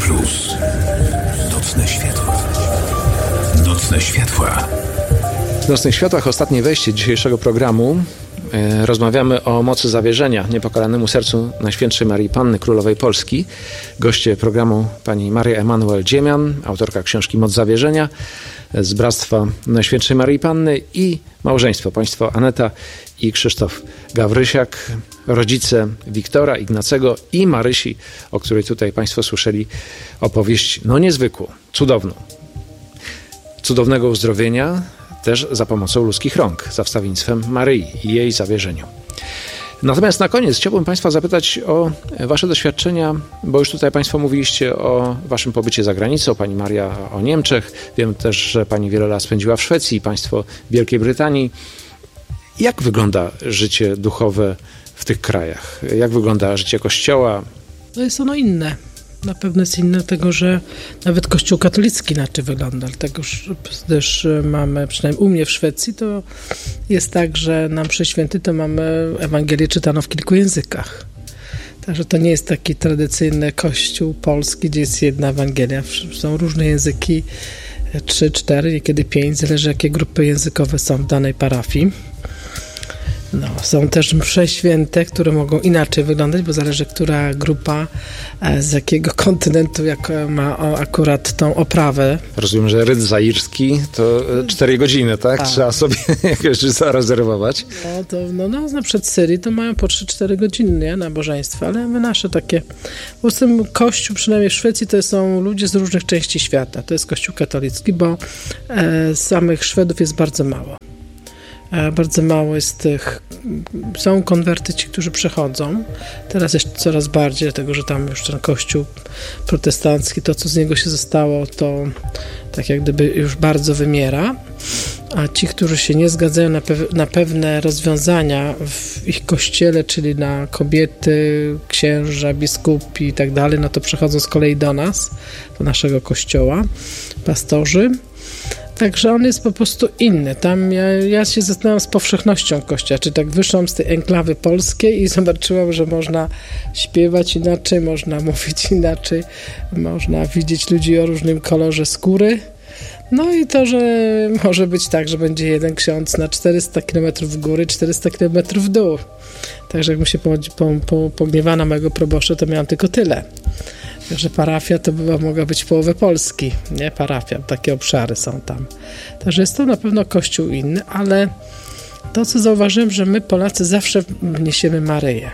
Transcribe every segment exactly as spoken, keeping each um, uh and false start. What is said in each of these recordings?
Plus. Nocne światła. Nocne światła. W Nocnych Światłach ostatnie wejście dzisiejszego programu. E, rozmawiamy o mocy zawierzenia niepokalanemu sercu Najświętszej Maryi Panny, Królowej Polski. Goście programu pani Maria Emanuel-Dziemian, autorka książki Moc zawierzenia z Bractwa Najświętszej Maryi Panny i małżeństwo, państwo Aneta i Krzysztof Gawrysiak, rodzice Wiktora, Ignacego i Marysi, o której tutaj państwo słyszeli opowieść, no niezwykłą, cudowną. Cudownego uzdrowienia też za pomocą ludzkich rąk, za wstawiennictwem Maryi i jej zawierzeniu. Natomiast na koniec chciałbym państwa zapytać o wasze doświadczenia, bo już tutaj państwo mówiliście o waszym pobycie za granicą, pani Maria o Niemczech, wiem też, że pani wiele lat spędziła w Szwecji, państwo w Wielkiej Brytanii. Jak wygląda życie duchowe w tych krajach? Jak wygląda życie Kościoła? No jest ono inne. Na pewno jest inne, dlatego że nawet Kościół katolicki inaczej wygląda. Dlatego że też mamy, przynajmniej u mnie w Szwecji, to jest tak, że na mszy świętej to mamy Ewangelię czytaną w kilku językach. Także to nie jest taki tradycyjny Kościół polski, gdzie jest jedna Ewangelia. Są różne języki, trzy, cztery, niekiedy pięć, zależy jakie grupy językowe są w danej parafii. No, są też msze święte, które mogą inaczej wyglądać, bo zależy, która grupa z jakiego kontynentu jak ma akurat tą oprawę. Rozumiem, że ryt zairski to cztery godziny, tak? A. Trzeba sobie jakoś zarezerwować. No, to, no, no na przykład Syrii to mają po trzy cztery godziny nie, nabożeństwa, ale my nasze takie... Po tym Kościół, przynajmniej w Szwecji, to są ludzie z różnych części świata. To jest Kościół katolicki, bo e, samych Szwedów jest bardzo mało. Bardzo mało jest tych, są konwertyci, którzy przechodzą, teraz jest coraz bardziej, dlatego że tam już ten kościół protestancki, to co z niego się zostało, to tak jak gdyby już bardzo wymiera, a ci, którzy się nie zgadzają na, pew- na pewne rozwiązania w ich kościele, czyli na kobiety, księża, biskupi i tak dalej, no to przechodzą z kolei do nas, do naszego kościoła, pastorzy. Także on jest po prostu inny. Tam ja, ja się zastanawiam z powszechnością Kościoła, czy tak wyszłam z tej enklawy polskiej i zobaczyłam, że można śpiewać inaczej, można mówić inaczej, można widzieć ludzi o różnym kolorze skóry. No i to, że może być tak, że będzie jeden ksiądz na czterysta kilometrów w góry, czterysta kilometrów w dół. Także jakbym się po, po, po, pogniewała na mojego proboszcza, to miałam tylko tyle. Także parafia to była, mogła być połowę Polski, nie? Parafia, takie obszary są tam. Także jest to na pewno kościół inny, ale to, co zauważyłem, że my Polacy zawsze niesiemy Maryję.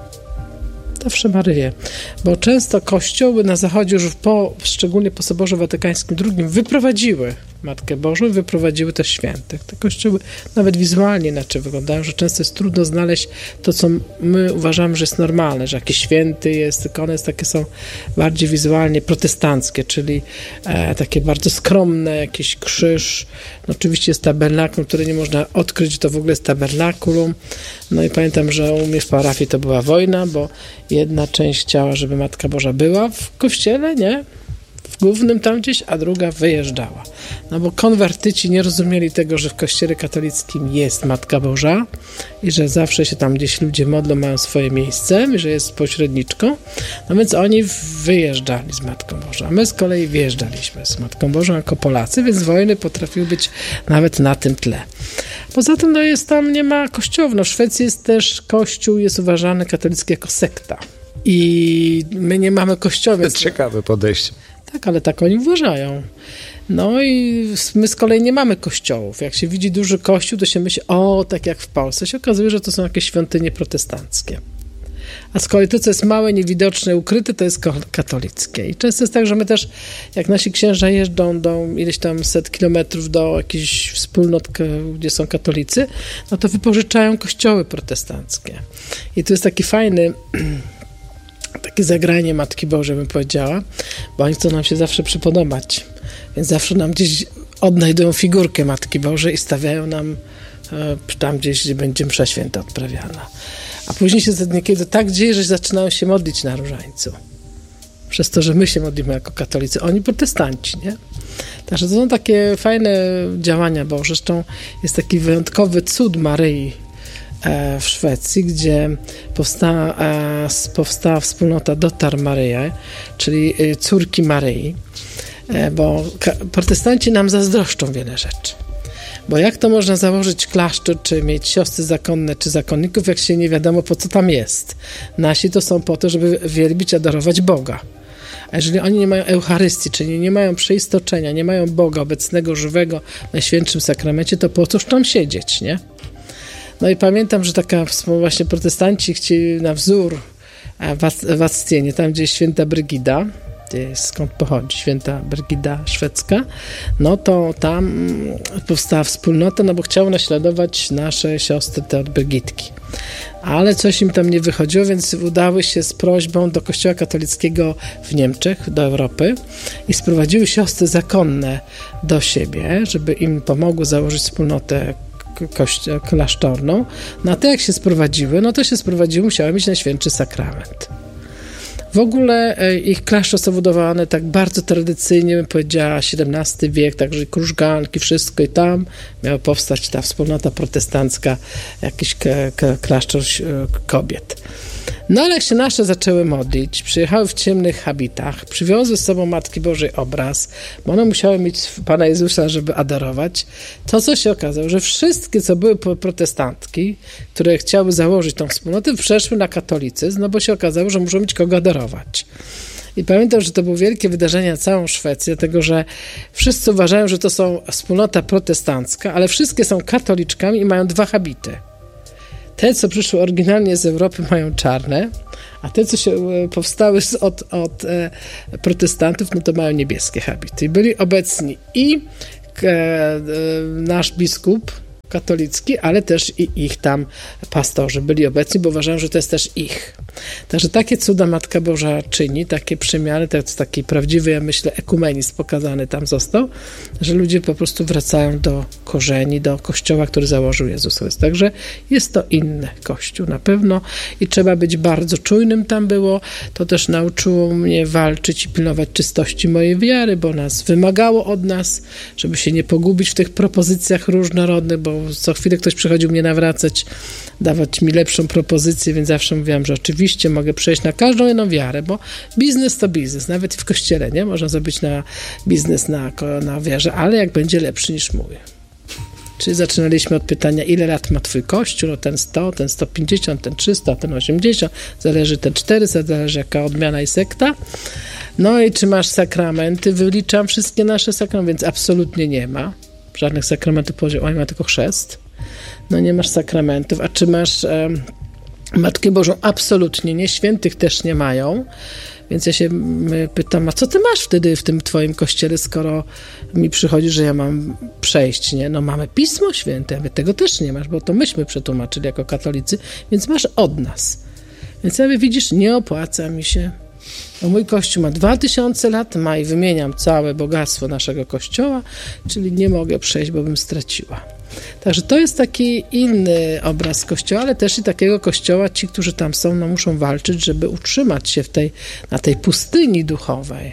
Zawsze Maryję, bo często kościoły na zachodzie już po, szczególnie po Soborze Watykańskim drugim wyprowadziły Matkę Bożą i wyprowadziły też świętych. Te kościoły nawet wizualnie inaczej wyglądają, że często jest trudno znaleźć to, co my uważamy, że jest normalne, że jakiś święty jest, tylko one jest takie są bardziej wizualnie protestanckie, czyli e, takie bardzo skromne, jakiś krzyż. No, oczywiście jest tabernakulum, które nie można odkryć, to w ogóle jest tabernakulum. No i pamiętam, że u mnie w parafii to była wojna, bo jedna część chciała, żeby Matka Boża była w kościele, nie? W głównym tam gdzieś, a druga wyjeżdżała. No bo konwertyci nie rozumieli tego, że w kościele katolickim jest Matka Boża i że zawsze się tam gdzieś ludzie modlą, mają swoje miejsce, i że jest pośredniczką. No więc oni wyjeżdżali z Matką Bożą, a my z kolei wjeżdżaliśmy z Matką Bożą jako Polacy, więc wojny potrafiły być nawet na tym tle. Poza tym no jest tam, nie ma kościołów. No w Szwecji jest też kościół, jest uważany katolicki jako sekta. I my nie mamy kościoła. To ciekawe podejście. Tak, ale tak oni uważają. No i my z kolei nie mamy kościołów. Jak się widzi duży kościół, to się myśli, o, tak jak w Polsce. Się okazuje, że to są jakieś świątynie protestanckie. A z kolei to, co jest małe, niewidoczne, ukryte, to jest katolickie. I często jest tak, że my też, jak nasi księża jeżdżą do ileś tam set kilometrów do jakichś wspólnot, gdzie są katolicy, no to wypożyczają kościoły protestanckie. I to jest taki fajny... takie zagranie Matki Bożej, bym powiedziała, bo oni chcą nam się zawsze przypodobać, więc zawsze nam gdzieś odnajdują figurkę Matki Bożej i stawiają nam e, tam gdzieś, gdzie będzie msza święta odprawiana. A później się niekiedy tak dzieje, że zaczynają się modlić na różańcu. Przez to, że my się modlimy jako katolicy, oni protestanci, nie? Także to są takie fajne działania, bo zresztą jest taki wyjątkowy cud Maryi, w Szwecji, gdzie powstała, powstała wspólnota Dotar Maryja, czyli córki Maryi, bo protestanci nam zazdroszczą wiele rzeczy. Bo jak to można założyć klasztor, czy mieć siostry zakonne, czy zakonników, jak się nie wiadomo, po co tam jest. Nasi to są po to, żeby wielbić, adorować Boga. A jeżeli oni nie mają Eucharystii, czyli nie mają przeistoczenia, nie mają Boga obecnego, żywego w Najświętszym Sakramencie, to po cóż tam siedzieć, nie? No i pamiętam, że taka właśnie protestanci chcieli na wzór w Actienie, tam gdzie jest święta Brygida, skąd pochodzi święta Brygida szwedzka, no to tam powstała wspólnota, no bo chciało naśladować nasze siostry te od Brygitki. Ale coś im tam nie wychodziło, więc udały się z prośbą do Kościoła katolickiego w Niemczech, do Europy i sprowadziły siostry zakonne do siebie, żeby im pomogły założyć wspólnotę kościo- klasztorną. No a te jak się sprowadziły, no to się sprowadziły, musiały mieć Najświętszy Sakrament. W ogóle ich klasztor są budowane tak bardzo tradycyjnie, bym powiedziała siedemnasty wiek, także krużganki, wszystko i tam miała powstać ta wspólnota protestancka, jakiś klasztor kobiet. No ale jak się nasze zaczęły modlić, przyjechały w ciemnych habitach, przywiozły z sobą Matki Bożej obraz, bo one musiały mieć Pana Jezusa, żeby adorować, to co się okazało, że wszystkie, co były protestantki, które chciały założyć tą wspólnotę, przeszły na katolicyzm, no bo się okazało, że muszą mieć kogo adorować. I pamiętam, że to było wielkie wydarzenie na całą Szwecję, dlatego że wszyscy uważają, że to są wspólnota protestancka, ale wszystkie są katoliczkami i mają dwa habity. Te, co przyszły oryginalnie z Europy, mają czarne, a te, co się powstały od, od e, protestantów, no to mają niebieskie habity. I byli obecni i e, e, nasz biskup katolicki, ale też i ich tam pastorzy byli obecni, bo uważają, że to jest też ich. Także takie cuda Matka Boża czyni, takie przemiany, to jest taki prawdziwy, ja myślę, ekumenizm pokazany tam został, że ludzie po prostu wracają do korzeni, do kościoła, który założył Jezus Chrystus. Także jest to inny kościół na pewno i trzeba być bardzo czujnym tam było. To też nauczyło mnie walczyć i pilnować czystości mojej wiary, bo nas wymagało od nas, żeby się nie pogubić w tych propozycjach różnorodnych, bo co chwilę ktoś przychodził mnie nawracać, dawać mi lepszą propozycję, więc zawsze mówiłam, że oczywiście mogę przejść na każdą jedną wiarę, bo biznes to biznes, nawet w kościele, nie? Można zrobić na biznes na, na wierze, ale jak będzie lepszy niż mój. Czyli zaczynaliśmy od pytania, ile lat ma twój kościół, no ten sto, ten sto pięćdziesiąt, ten trzysta, ten osiemdziesiąt, zależy ten czterysta, zależy jaka odmiana i sekta. No i czy masz sakramenty? Wyliczam wszystkie nasze sakramenty, więc absolutnie nie ma. Żadnych sakramentów powiedział, oj, ma tylko chrzest. No nie masz sakramentów. A czy masz e, Matkę Bożą? Absolutnie nie. Świętych też nie mają. Więc ja się pytam, a co ty masz wtedy w tym twoim kościele, skoro mi przychodzi, że ja mam przejść, nie? No mamy Pismo Święte, a wy tego też nie masz, bo to myśmy przetłumaczyli jako katolicy, więc masz od nas. Więc jakby widzisz, nie opłaca mi się. No mój kościół ma dwa tysiące lat, ma i wymieniam całe bogactwo naszego kościoła, czyli nie mogę przejść, bo bym straciła. Także to jest taki inny obraz kościoła, ale też i takiego kościoła ci, którzy tam są, no muszą walczyć, żeby utrzymać się w tej, na tej pustyni duchowej,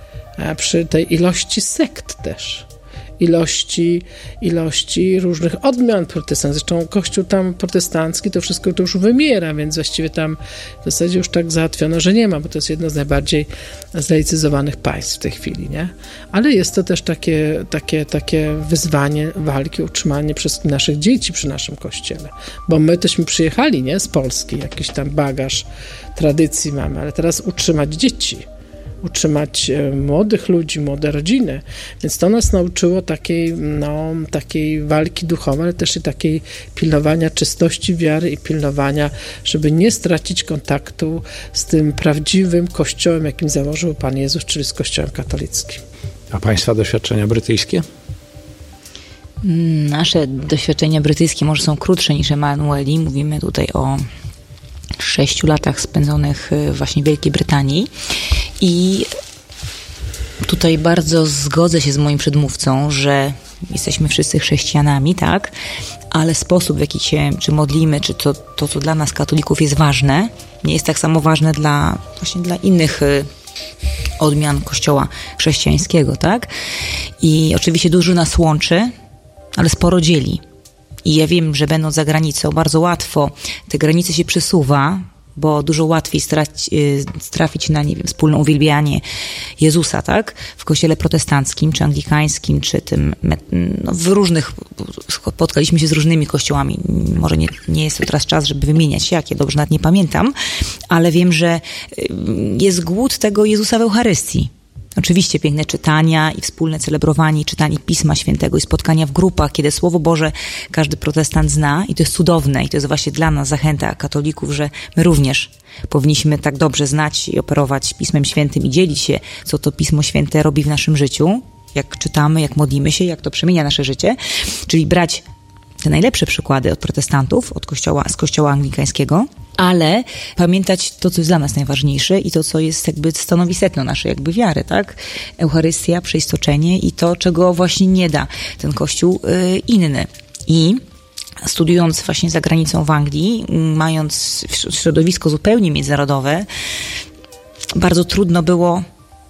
a przy tej ilości sekt też. Ilości, ilości różnych odmian protestanckich. Zresztą kościół tam protestancki to wszystko to już wymiera, więc właściwie tam w zasadzie już tak załatwiono, że nie ma, bo to jest jedno z najbardziej zlaicyzowanych państw w tej chwili, nie? Ale jest to też takie, takie, takie wyzwanie walki, utrzymanie przez naszych dzieci przy naszym kościele. Bo my tośmy przyjechali, nie? Z Polski, jakiś tam bagaż tradycji mamy, ale teraz utrzymać dzieci, utrzymać młodych ludzi, młode rodziny. Więc to nas nauczyło takiej, no, takiej walki duchowej, ale też i takiej pilnowania czystości wiary i pilnowania, żeby nie stracić kontaktu z tym prawdziwym kościołem, jakim założył Pan Jezus, czyli z kościołem katolickim. A państwa doświadczenia brytyjskie? Nasze doświadczenia brytyjskie może są krótsze niż Emanueli. Mówimy tutaj o sześciu latach spędzonych właśnie w Wielkiej Brytanii. I tutaj bardzo zgodzę się z moim przedmówcą, że jesteśmy wszyscy chrześcijanami, tak? Ale sposób, w jaki się czy modlimy, czy to, to, co dla nas katolików jest ważne, nie jest tak samo ważne dla właśnie dla innych odmian kościoła chrześcijańskiego, tak? I oczywiście dużo nas łączy, ale sporo dzieli. I ja wiem, że będąc za granicą, bardzo łatwo te granice się przesuwa, bo dużo łatwiej straci, trafić na, nie wiem, wspólne uwielbianie Jezusa, tak? W kościele protestanckim, czy anglikańskim, czy tym, no, w różnych, spotkaliśmy się z różnymi kościołami. Może nie, nie jest to teraz czas, żeby wymieniać jakie, dobrze, nawet nie pamiętam, ale wiem, że jest głód tego Jezusa w Eucharystii. Oczywiście piękne czytania i wspólne celebrowanie, czytanie Pisma Świętego i spotkania w grupach, kiedy Słowo Boże każdy protestant zna i to jest cudowne i to jest właśnie dla nas zachęta katolików, że my również powinniśmy tak dobrze znać i operować Pismem Świętym i dzielić się, co to Pismo Święte robi w naszym życiu, jak czytamy, jak modlimy się, jak to przemienia nasze życie, czyli brać te najlepsze przykłady od protestantów, od kościoła, z kościoła anglikańskiego, ale pamiętać to, co jest dla nas najważniejsze i to, co jest jakby stanowi sedno naszej jakby wiary, tak? Eucharystia, przeistoczenie i to, czego właśnie nie da ten kościół y, inny. I studiując właśnie za granicą w Anglii, mając środowisko zupełnie międzynarodowe, bardzo trudno było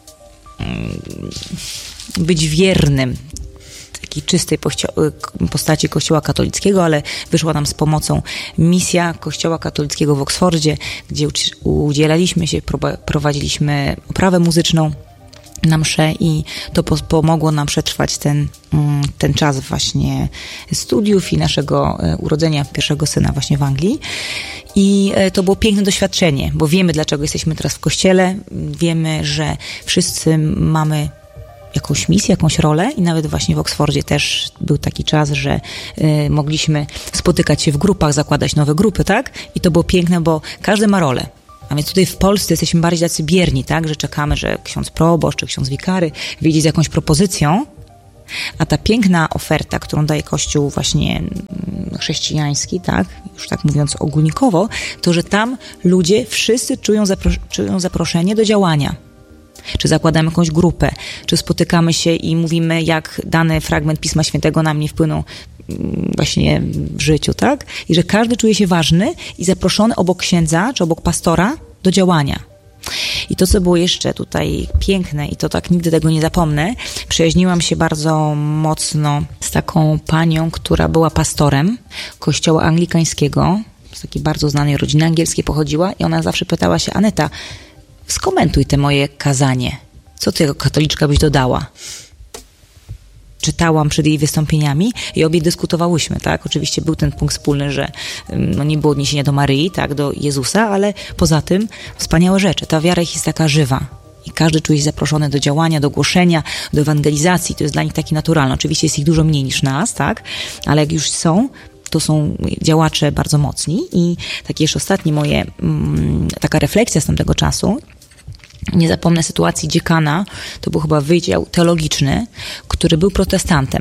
y, być wiernym takiej czystej postaci Kościoła katolickiego, ale wyszła nam z pomocą misja Kościoła katolickiego w Oksfordzie, gdzie udzielaliśmy się, prowadziliśmy oprawę muzyczną na mszę i to pomogło nam przetrwać ten, ten czas właśnie studiów i naszego urodzenia pierwszego syna właśnie w Anglii. I to było piękne doświadczenie, bo wiemy, dlaczego jesteśmy teraz w Kościele, wiemy, że wszyscy mamy jakąś misję, jakąś rolę i nawet właśnie w Oksfordzie też był taki czas, że y, mogliśmy spotykać się w grupach, zakładać nowe grupy, tak? I to było piękne, bo każdy ma rolę. A więc tutaj w Polsce jesteśmy bardziej tacy bierni, tak? Że czekamy, że ksiądz proboszcz czy ksiądz wikary wyjdzie z jakąś propozycją, a ta piękna oferta, którą daje Kościół właśnie chrześcijański, tak? Już tak mówiąc ogólnikowo, to, że tam ludzie wszyscy czują, zapro- czują zaproszenie do działania. Czy zakładamy jakąś grupę, czy spotykamy się i mówimy, jak dany fragment Pisma Świętego na mnie wpłynął właśnie w życiu, tak? I że każdy czuje się ważny i zaproszony obok księdza, czy obok pastora do działania. I to, co było jeszcze tutaj piękne i to tak nigdy tego nie zapomnę, przyjaźniłam się bardzo mocno z taką panią, która była pastorem kościoła anglikańskiego, z takiej bardzo znanej rodziny angielskiej pochodziła i ona zawsze pytała się, Aneta, skomentuj te moje kazanie. Co ty jako katoliczka byś dodała? Czytałam przed jej wystąpieniami i obie dyskutowałyśmy, tak? Oczywiście był ten punkt wspólny, że no, nie było odniesienia do Maryi, tak? Do Jezusa, ale poza tym wspaniałe rzeczy. Ta wiara ich jest taka żywa. I każdy czuje się zaproszony do działania, do głoszenia, do ewangelizacji. To jest dla nich takie naturalne. Oczywiście jest ich dużo mniej niż nas, tak? Ale jak już są, to są działacze bardzo mocni. I takie jeszcze ostatnie moje, mm, taka refleksja z tamtego czasu. Nie zapomnę sytuacji dziekana, to był chyba wydział teologiczny, który był protestantem.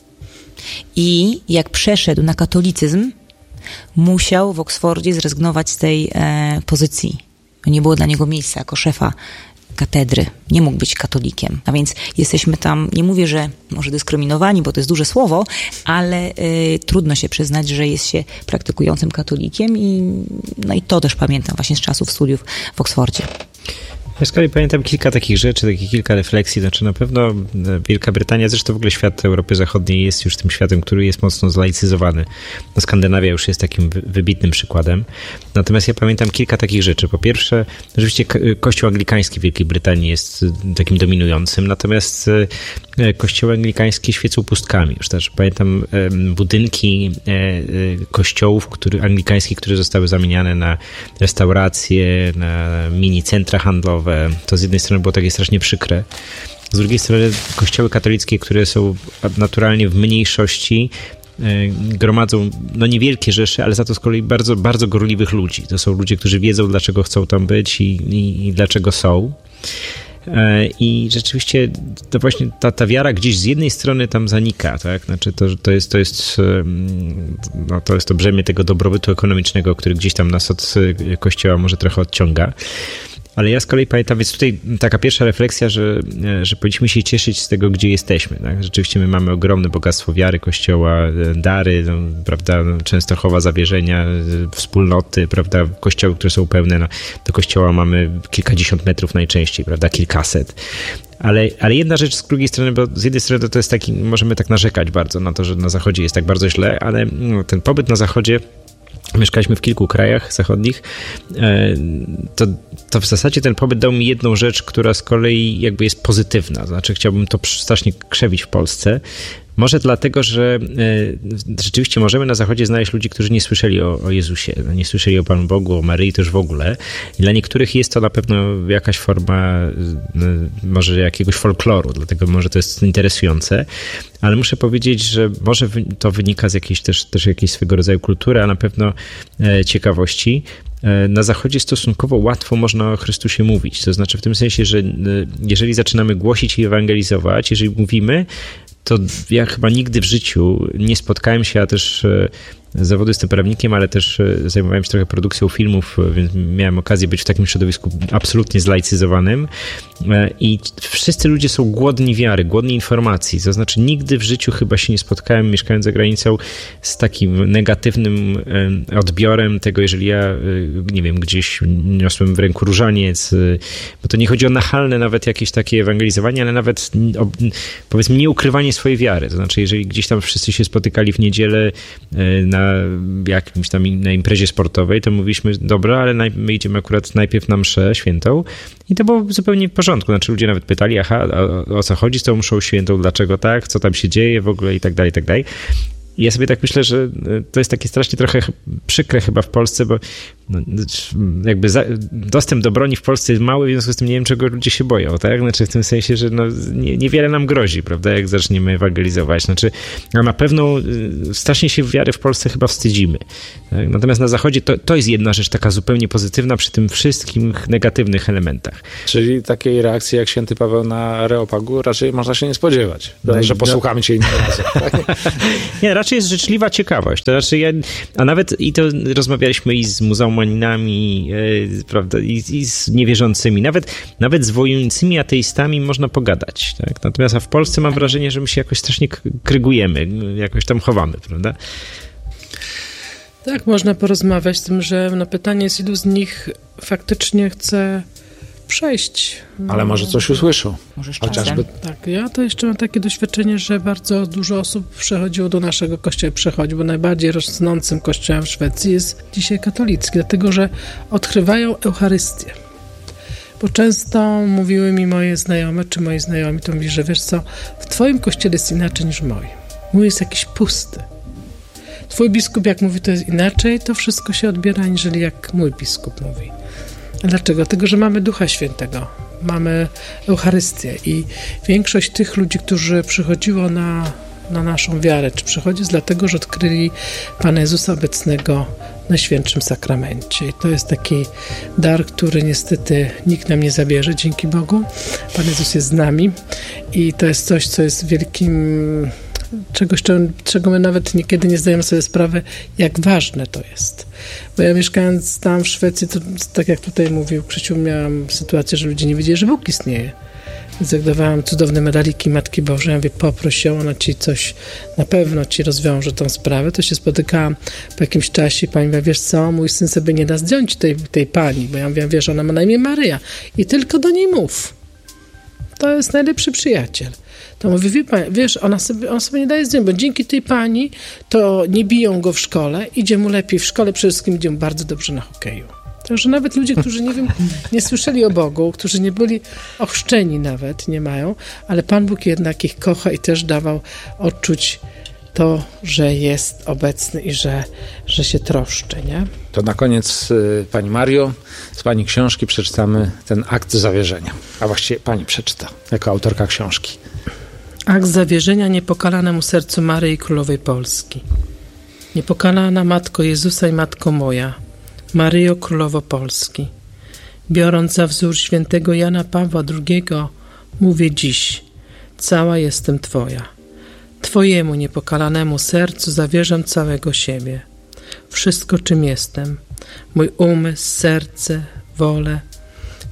I jak przeszedł na katolicyzm, musiał w Oksfordzie zrezygnować z tej e, pozycji. Nie było dla niego miejsca jako szefa katedry. Nie mógł być katolikiem. A więc jesteśmy tam, nie mówię, że może dyskryminowani, bo to jest duże słowo, ale y, trudno się przyznać, że jest się praktykującym katolikiem i, no i to też pamiętam właśnie z czasów studiów w Oksfordzie. Ja z kolei pamiętam kilka takich rzeczy, takich kilka refleksji. Znaczy na pewno Wielka Brytania, zresztą w ogóle świat Europy Zachodniej jest już tym światem, który jest mocno zlaicyzowany. No, Skandynawia już jest takim wybitnym przykładem. Natomiast ja pamiętam kilka takich rzeczy. Po pierwsze, rzeczywiście kościół anglikański w Wielkiej Brytanii jest takim dominującym, natomiast kościoły anglikańskie świecą pustkami. Już też pamiętam budynki kościołów który, anglikańskich, które zostały zamieniane na restauracje, na mini centra handlowe. To z jednej strony było takie strasznie przykre. Z drugiej strony kościoły katolickie, które są naturalnie w mniejszości, gromadzą no niewielkie rzesze, ale za to z kolei bardzo, bardzo gorliwych ludzi. To są ludzie, którzy wiedzą, dlaczego chcą tam być i, i, i dlaczego są. I rzeczywiście to właśnie ta, ta wiara gdzieś z jednej strony tam zanika, tak? Znaczy to, to jest to jest no to jest to brzemię tego dobrobytu ekonomicznego, który gdzieś tam nas od kościoła może trochę odciąga. ale ja z kolei pamiętam, więc tutaj taka pierwsza refleksja, że, że powinniśmy się cieszyć z tego, gdzie jesteśmy. Tak? Rzeczywiście my mamy ogromne bogactwo wiary, Kościoła, dary, no, prawda, Częstochowa, zawierzenia, wspólnoty, prawda, kościoły, które są pełne. No, do kościoła mamy kilkadziesiąt metrów najczęściej, prawda, kilkaset. Ale, ale jedna rzecz z drugiej strony, bo z jednej strony to, to jest taki, możemy tak narzekać bardzo na to, że na Zachodzie jest tak bardzo źle, ale no, ten pobyt na Zachodzie, mieszkaliśmy w kilku krajach zachodnich, to, to w zasadzie ten pobyt dał mi jedną rzecz, która z kolei jakby jest pozytywna. Znaczy chciałbym to strasznie krzewić w Polsce. Może dlatego, że e, rzeczywiście możemy na Zachodzie znaleźć ludzi, którzy nie słyszeli o, o Jezusie, nie słyszeli o Panu Bogu, o Maryi też w ogóle. I dla niektórych jest to na pewno jakaś forma e, może jakiegoś folkloru, dlatego może to jest interesujące. Ale muszę powiedzieć, że może to wynika z jakiejś też, też jakiejś swego rodzaju kultury, a na pewno e, ciekawości. Na Zachodzie stosunkowo łatwo można o Chrystusie mówić. To znaczy w tym sensie, że jeżeli zaczynamy głosić i ewangelizować, jeżeli mówimy, to ja chyba nigdy w życiu nie spotkałem się, a też z zawodu jestem prawnikiem, ale też zajmowałem się trochę produkcją filmów, więc miałem okazję być w takim środowisku absolutnie zlaicyzowanym i wszyscy ludzie są głodni wiary, głodni informacji, to znaczy nigdy w życiu chyba się nie spotkałem, mieszkając za granicą, z takim negatywnym odbiorem tego, jeżeli ja, nie wiem, gdzieś niosłem w ręku różaniec, bo to nie chodzi o nachalne nawet jakieś takie ewangelizowanie, ale nawet o, powiedzmy nieukrywanie swojej wiary, to znaczy jeżeli gdzieś tam wszyscy się spotykali w niedzielę na jakimś tam na imprezie sportowej, to mówiliśmy, dobra, ale my idziemy akurat najpierw na mszę świętą i to było zupełnie w porządku. Znaczy ludzie nawet pytali, aha, o, o co chodzi z tą mszą świętą, dlaczego tak, co tam się dzieje w ogóle i tak dalej, i tak dalej. I ja sobie tak myślę, że to jest takie strasznie trochę przykre chyba w Polsce, bo no, jakby za, dostęp do broni w Polsce jest mały, w związku z tym nie wiem, czego ludzie się boją, tak? Znaczy w tym sensie, że no, nie, niewiele nam grozi, prawda, jak zaczniemy ewangelizować. Znaczy, a na pewno strasznie się wiary w Polsce chyba wstydzimy. Tak? Natomiast na Zachodzie to, to jest jedna rzecz taka zupełnie pozytywna przy tym wszystkich negatywnych elementach. Czyli takiej reakcji jak święty Paweł na Areopagu raczej można się nie spodziewać, no, że posłuchamy cię innym razem. Nie, raczej jest życzliwa ciekawość. To znaczy ja, a nawet i to rozmawialiśmy i z muzułmaninami, e, prawda, i, i z niewierzącymi, nawet, nawet z wojującymi ateistami można pogadać. Tak? Natomiast a w Polsce mam wrażenie, że my się jakoś strasznie krygujemy, jakoś tam chowamy, prawda? Tak, można porozmawiać z tym, że na pytanie jest, ilu z nich faktycznie chce przejść. Ale może coś usłyszą. Może z Chociażby. Tak, ja to jeszcze mam takie doświadczenie, że bardzo dużo osób przechodziło do naszego kościoła, przechodzi, bo najbardziej rosnącym kościołem w Szwecji jest dzisiaj katolicki, dlatego że odkrywają Eucharystię. Bo często mówiły mi moje znajome, czy moi znajomi, to mówi, że wiesz co, w twoim kościele jest inaczej niż w moim. Mój jest jakiś pusty. Twój biskup jak mówi, to jest inaczej, to wszystko się odbiera, aniżeli jak mój biskup mówi. Dlaczego? Dlatego, że mamy Ducha Świętego, mamy Eucharystię i większość tych ludzi, którzy przychodziło na, na naszą wiarę, czy przychodzi jest dlatego, że odkryli Pana Jezusa obecnego na Świętszym Sakramencie. I to jest taki dar, który niestety nikt nam nie zabierze, dzięki Bogu. Pan Jezus jest z nami i to jest coś, co jest wielkim... Czegoś, czego my nawet niekiedy nie zdajemy sobie sprawy, jak ważne to jest. Bo ja mieszkając tam w Szwecji, to tak jak tutaj mówił Krzysiu, miałam sytuację, że ludzie nie wiedzieli, że Bóg istnieje. Więc jak dawałam cudowne medaliki Matki Bożej, ja mówię, poproś ją, ona ci coś, na pewno ci rozwiąże tą sprawę. To się spotykałam po jakimś czasie i pani mówi, wiesz co, mój syn sobie nie da zdjąć tej, tej pani, bo ja mówię, wiesz, ona ma na imię Maryja i tylko do niej mów. To jest najlepszy przyjaciel. To mówi, wie pan, wiesz, ona sobie, on sobie nie daje zdjęć, bo dzięki tej pani to nie biją go w szkole, idzie mu lepiej w szkole, przede wszystkim idzie mu bardzo dobrze na hokeju. Także nawet ludzie, którzy nie wiem, nie słyszeli o Bogu, którzy nie byli ochrzczeni nawet, nie mają, ale Pan Bóg jednak ich kocha i też dawał odczuć to, że jest obecny i że, że się troszczy, nie? To na koniec, pani Mario, z pani książki przeczytamy ten akt zawierzenia. A właściwie pani przeczyta, jako autorka książki. Akt zawierzenia niepokalanemu sercu Maryi Królowej Polski. Niepokalana Matko Jezusa i Matko moja, Maryjo Królowo Polski, biorąc za wzór świętego Jana Pawła drugiego, mówię dziś, cała jestem Twoja. Twojemu niepokalanemu sercu zawierzam całego siebie. Wszystko, czym jestem, mój umysł, serce, wolę,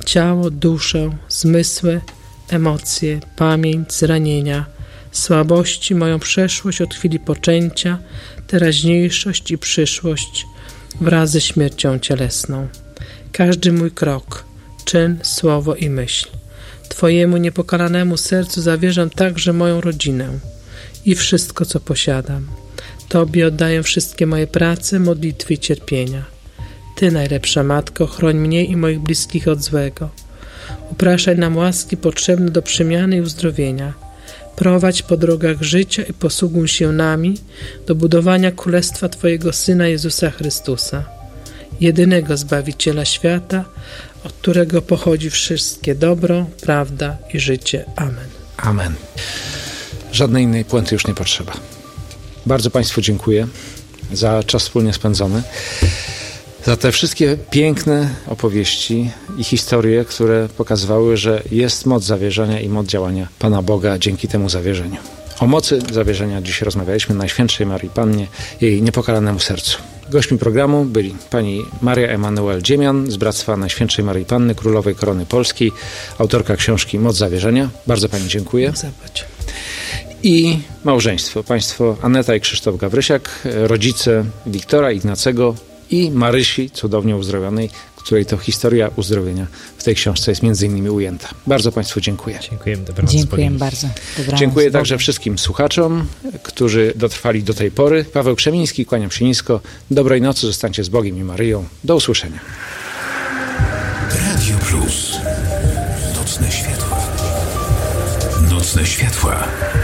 ciało, duszę, zmysły, emocje, pamięć, zranienia, słabości, moją przeszłość od chwili poczęcia, teraźniejszość i przyszłość wraz ze śmiercią cielesną. Każdy mój krok, czyn, słowo i myśl. Twojemu niepokalanemu sercu zawierzam także moją rodzinę i wszystko, co posiadam. Tobie oddaję wszystkie moje prace, modlitwy i cierpienia. Ty, najlepsza Matko, chroń mnie i moich bliskich od złego. Upraszaj nam łaski potrzebne do przemiany i uzdrowienia. Prowadź po drogach życia i posługuj się nami do budowania Królestwa Twojego Syna Jezusa Chrystusa, jedynego Zbawiciela świata, od którego pochodzi wszystkie dobro, prawda i życie. Amen. Amen. Żadnej innej puenty już nie potrzeba. Bardzo Państwu dziękuję za czas wspólnie spędzony, za te wszystkie piękne opowieści i historie, które pokazywały, że jest moc zawierzenia i moc działania Pana Boga dzięki temu zawierzeniu. O mocy zawierzenia dziś rozmawialiśmy Najświętszej Marii Pannie, jej niepokalanemu sercu. Gośćmi programu byli pani Maria Emanuel Dziemian z Bractwa Najświętszej Marii Panny Królowej Korony Polskiej, autorka książki Moc zawierzenia. Bardzo Pani dziękuję. Zapłać. I małżeństwo. Państwo Aneta i Krzysztof Gawrysiak, rodzice Wiktora, Ignacego i Marysi, cudownie uzdrowionej, której to historia uzdrowienia w tej książce jest między innymi ujęta. Bardzo Państwu dziękuję. Dziękujemy. Dobranoc. Dziękuję bardzo. Dobranoc. Dziękuję także wszystkim słuchaczom, którzy dotrwali do tej pory. Paweł Krzemiński, kłaniam się nisko. Dobrej nocy, zostańcie z Bogiem i Maryją. Do usłyszenia. Radio Plus. Nocne światła. Nocne światła.